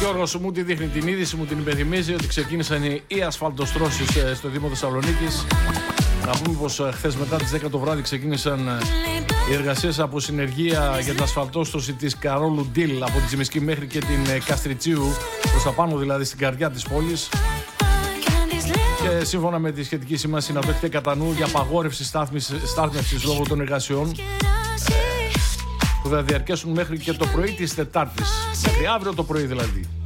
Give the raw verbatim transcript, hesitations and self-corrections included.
Γιώργος μου τη δείχνει την είδηση, μου την υπενθυμίζει ότι ξεκίνησαν οι ασφαλτοστρώσεις στο Δήμο Θεσσαλονίκης. Να πούμε πως χθες μετά τις δέκα το βράδυ ξεκίνησαν οι εργασίες από συνεργεία για την ασφαλτόστρωση της Καρόλου Ντίλ από τη Τσιμισκή μέχρι και την Καστριτσίου, προς τα πάνω δηλαδή στην καρδιά της πόλης. Και σύμφωνα με τη σχετική σήμανση να το έχετε κατά νου για απαγόρευση στάθμευσης λόγω των εργασιών που θα διαρκέσουν μέχρι και το πρωί της Τετάρτης, μέχρι αύριο το πρωί δηλαδή.